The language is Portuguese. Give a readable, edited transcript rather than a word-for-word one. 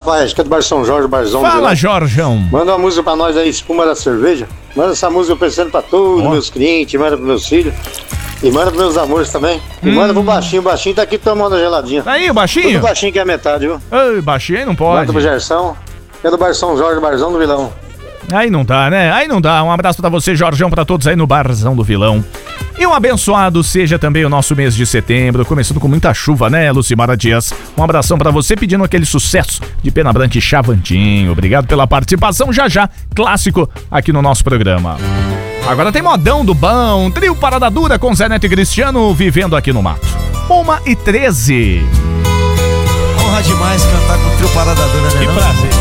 rapaz, que é do Bar São Jorge, Barzão. Fala, Jorjão. Manda uma música pra nós aí, Espuma da Cerveja. Manda essa música pensando pra todos meus clientes, manda pros meus filhos. E manda pros meus amores também. E manda pro Baixinho. O Baixinho tá aqui tomando a geladinha. Tá aí, o Baixinho? Tudo Baixinho que é a metade, viu? Ei, Baixinho aí não pode. Manda pro Gerson, que é do Bar São Jorge, Barzão do Vilão. Aí não dá, né? Aí não dá. Um abraço pra você, Jorjão, pra todos aí no Barzão do Vilão. E um abençoado seja também o nosso mês de setembro, começando com muita chuva, né, Lucimara Dias? Um abração pra você, pedindo aquele sucesso de Pena Branca e Chavantinho. Obrigado pela participação, já, clássico aqui no nosso programa. Agora tem Modão do Bom, trio Parada Dura com Zé Neto e Cristiano, vivendo aqui no mato. 1h13. Honra demais cantar com o trio Parada Dura, né? Que prazer.